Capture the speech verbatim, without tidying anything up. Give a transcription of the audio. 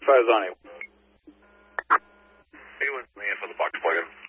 Farzani. Hey, what's the man for the box plug-in?